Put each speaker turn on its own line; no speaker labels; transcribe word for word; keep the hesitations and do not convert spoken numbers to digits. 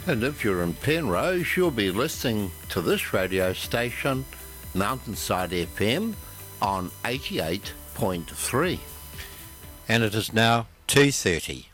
And if you're in Penrose, you'll be listening to this radio station, Mountainside F M, on eighty-eight point three.
And it is now two thirty.